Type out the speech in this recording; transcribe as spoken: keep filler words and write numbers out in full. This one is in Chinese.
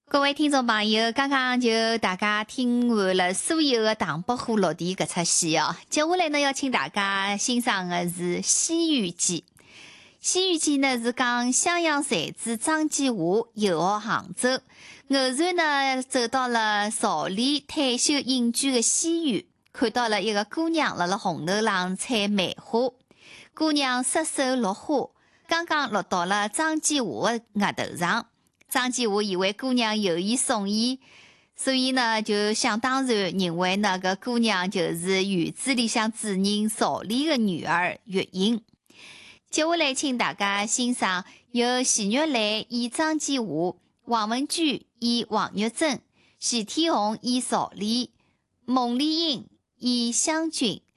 各位听众朋友，刚刚就大家听完了所有的唐伯虎落地搿出戏哦，接下来呢要请大家欣赏的是《西游记》。《西游记》呢是讲襄阳才子张继华游学杭州，偶然呢走到了朝里退休隐居的西园，看到了一个姑娘辣辣红头浪采梅花。姑娘失手落花，刚刚落到了张继华的额头上。张继华以为姑娘有意送伊，所以呢就想当然认为那个姑娘就是园子里向主人曹丽的女儿月英。接下来请大家欣赏由徐玉兰演张继华，王文娟演王玉珍，徐天虹演曹丽，孟丽英演湘君，